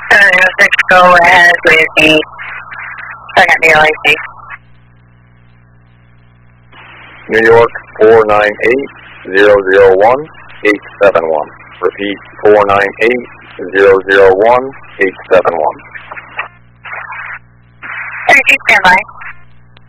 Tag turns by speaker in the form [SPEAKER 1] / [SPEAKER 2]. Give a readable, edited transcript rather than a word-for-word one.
[SPEAKER 1] 706, go ahead with the second DLAC.
[SPEAKER 2] New York 498-001-871. Repeat, 498-001-871.
[SPEAKER 1] 32, stand by.